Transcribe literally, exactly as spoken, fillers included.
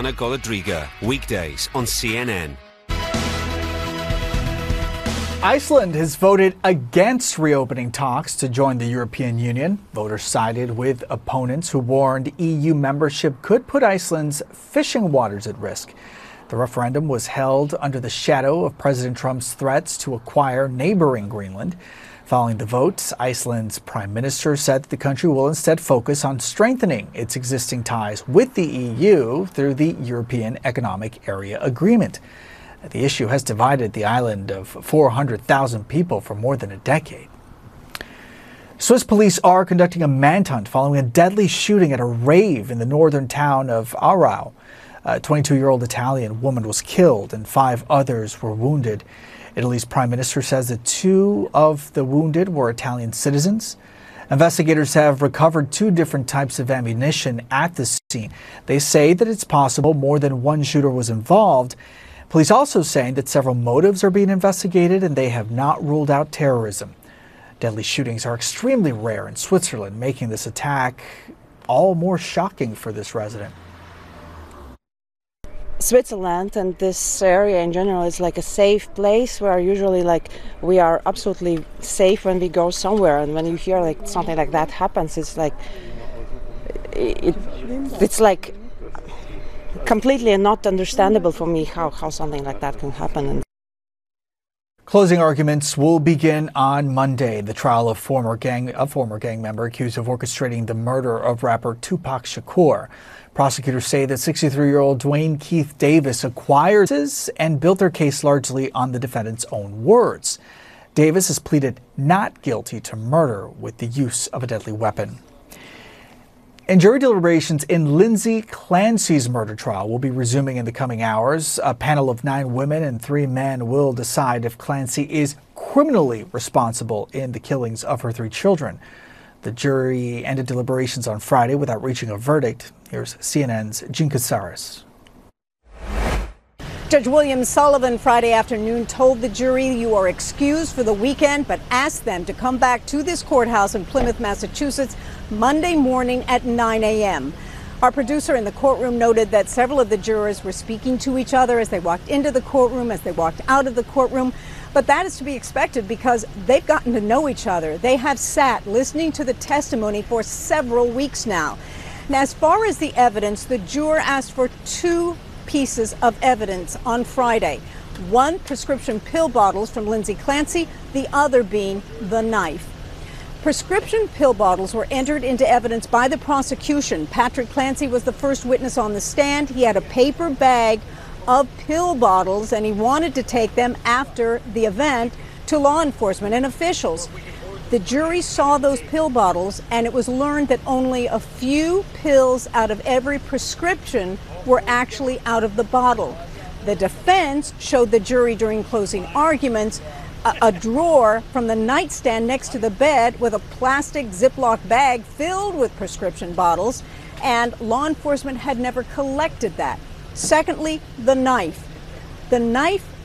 Tatiana Golodryga, weekdays on C N N. Iceland has voted against reopening talks to join the European Union. Voters sided with opponents who warned E U membership could put Iceland's fishing waters at risk. The referendum was held under the shadow of President Trump's threats to acquire neighboring Greenland. Following the vote, Iceland's prime minister said that the country will instead focus on strengthening its existing ties with the E U through the European Economic Area Agreement. The issue has divided the island of four hundred thousand people for more than a decade. Swiss police are conducting a manhunt following a deadly shooting at a rave in the northern town of Aarau. A twenty-two-year-old Italian woman was killed and five others were wounded. Italy's prime minister says that two of the wounded were Italian citizens. Investigators have recovered two different types of ammunition at the scene. They say that it's possible more than one shooter was involved. Police also saying that several motives are being investigated and they have not ruled out terrorism. Deadly shootings are extremely rare in Switzerland, making this attack all more shocking for this resident. Switzerland and this area in general is like a safe place where usually like we are absolutely safe when we go somewhere, and when you hear like something like that happens, it's like it, it's like completely not understandable for me how, how something like that can happen. Closing arguments will begin on Monday. The trial of former gang a former gang member accused of orchestrating the murder of rapper Tupac Shakur. Prosecutors say that sixty-three-year-old Dwayne Keith Davis acquired this and built their case largely on the defendant's own words. Davis has pleaded not guilty to murder with the use of a deadly weapon. And jury deliberations in Lindsay Clancy's murder trial will be resuming in the coming hours. A panel of nine women and three men will decide if Clancy is criminally responsible in the killings of her three children. The jury ended deliberations on Friday without reaching a verdict. Here's C N N's Jean Casares. Judge William Sullivan Friday afternoon told the jury you are excused for the weekend, but asked them to come back to this courthouse in Plymouth, Massachusetts, Monday morning at nine a m Our producer in the courtroom noted that several of the jurors were speaking to each other as they walked into the courtroom, as they walked out of the courtroom. But that is to be expected because they've gotten to know each other. They have sat listening to the testimony for several weeks now. Now, as far as the evidence, the juror asked for two pieces of evidence on Friday. One, prescription pill bottles from Lindsay Clancy, the other being the knife. Prescription pill bottles were entered into evidence by the prosecution. Patrick Clancy was the first witness on the stand. He had a paper bag of pill bottles and he wanted to take them after the event to law enforcement and officials. The jury saw those pill bottles and it was learned that only a few pills out of every prescription were actually out of the bottle. The defense showed the jury during closing arguments a, a drawer from the nightstand next to the bed with a plastic Ziploc bag filled with prescription bottles, and law enforcement had never collected that. Secondly, the knife. The knife